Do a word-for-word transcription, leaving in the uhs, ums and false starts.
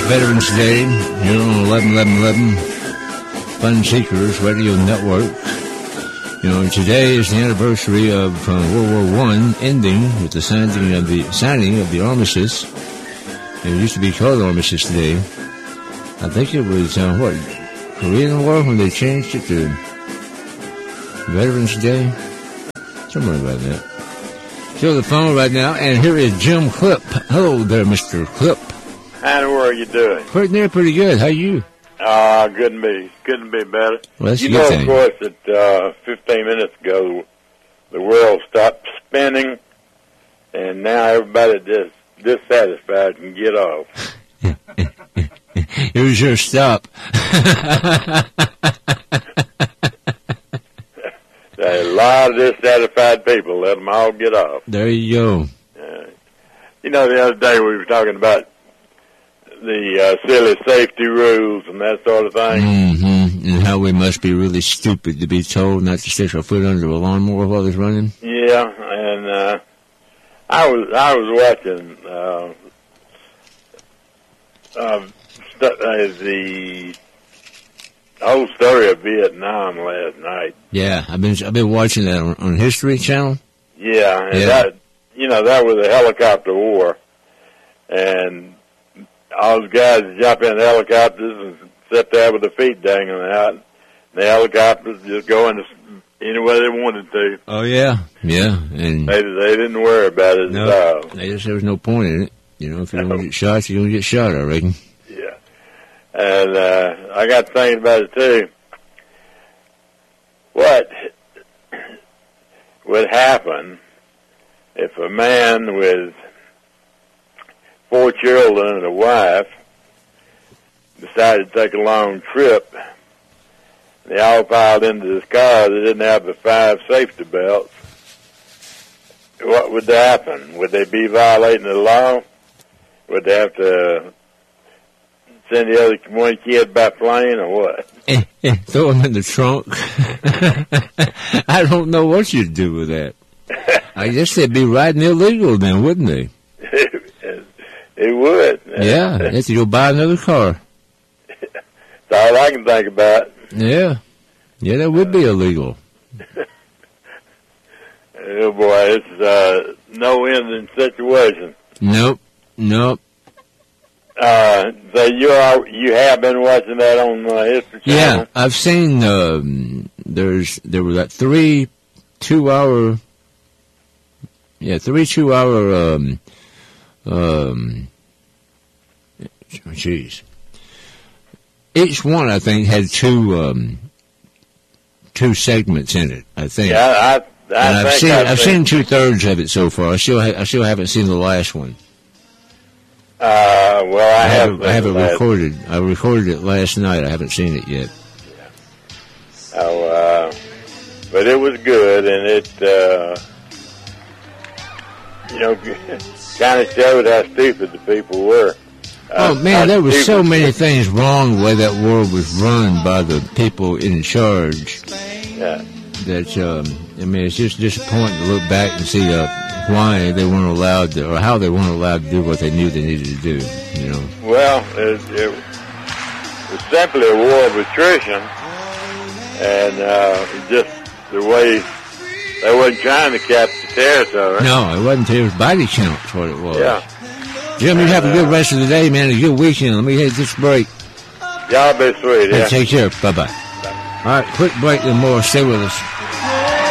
Veterans Day here on eleven eleven eleven Fun Seekers Radio Network. You know, today is the anniversary of uh, World War One ending with the signing of the signing of the armistice. It used to be called Armistice Day. I think it was uh, what Korean War when they changed it to Veterans Day, somewhere about that. So the phone right now, and here is Jim Clip. Hello there, Mister Clip. How are you doing? Pretty near, pretty good. How you? Ah, uh, couldn't be, couldn't be better. Well, that's you a know, good of thing. course, that uh, fifteen minutes ago, the world stopped spinning, and now everybody just dissatisfied can get off. Here's your stop. A lot of dissatisfied people. Let them all get off. There you go. Uh, you know, the other day we were talking about the uh, silly safety rules and that sort of thing. Mm-hmm. And how we must be really stupid to be told not to stick our foot under a lawnmower while it's running. Yeah, and uh, I was I was watching uh, uh, st- uh, the whole story of Vietnam last night. Yeah, I've been I've been watching that on, on History Channel. Yeah, and Yeah. that you know that was a helicopter war, and all the guys jump in the helicopters and sit there with their feet dangling out. And the helicopters just going anywhere they wanted to. Oh yeah, yeah, and They they didn't worry about it no, at all. they just there was no point in it. You know, if you don't get shot, you're gonna get shot. I reckon. Yeah, and uh, I got thinking about it too. What would happen if a man with four children and a wife decided to take a long trip? They all piled into this car. They didn't have the five safety belts. What would happen? Would they be violating the law? Would they have to send the other one kid by plane or what? Eh, eh, throw him in the trunk. I don't know what you'd do with that. I guess they'd be riding illegal then, wouldn't they? It would. Yeah, they have to go buy another car. That's all I can think about. Yeah, yeah, that would be illegal. Oh boy, it's uh, no ending situation. Nope, nope. Uh, so you are you have been watching that on uh, History Channel? Yeah, I've seen. Um, there's there were like three two-hour. Yeah, three two-hour. Um, um, jeez. Each one, I think, had two um, two segments in it. I think. Yeah, I, I, I and I've think seen I've, I've seen two thirds of it so far. I still ha- I still haven't seen the last one. Uh, well, I, I have have. it, I have it last- recorded. I recorded it last night. I haven't seen it yet. Oh, uh, but it was good, and it, uh, you know, kind of showed how stupid the people were. Oh, Uh, man, how there was so stupid- many things wrong the way that war was run by the people in charge Yeah. that, um, I mean, it's just disappointing to look back and see uh, why they weren't allowed to, or how they weren't allowed to do what they knew they needed to do, you know. Well, it, it was simply a war of attrition, and uh, it just the way they wasn't trying to capture territory. No, it wasn't, it was body counts what it was. Yeah. Jim, you have a good rest of the day, man, a good weekend. Let me hit this break. Y'all be sweet, Hey, yeah. take care. Bye-bye. All right, quick break and more. Stay with us.